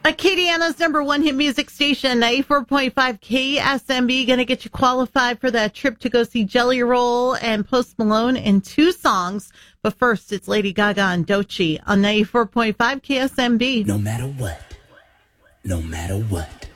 Acadiana's number one hit music station, 94.5 KSMB, going to get you qualified for that trip to go see Jelly Roll and Post Malone in 2 songs. But first, it's Lady Gaga and Doechii on 94.5 KSMB. No matter what, no matter what.